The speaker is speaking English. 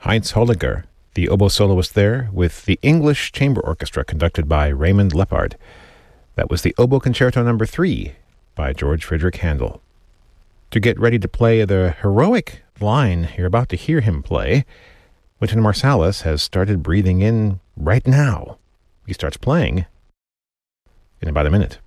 Heinz Holliger, the oboe soloist there, with the English Chamber Orchestra conducted by Raymond Lepard. That was the Oboe Concerto No. 3 by George Frideric Handel. To get ready to play the heroic line you're about to hear him play, Wynton Marsalis has started breathing in right now. He starts playing in about a minute.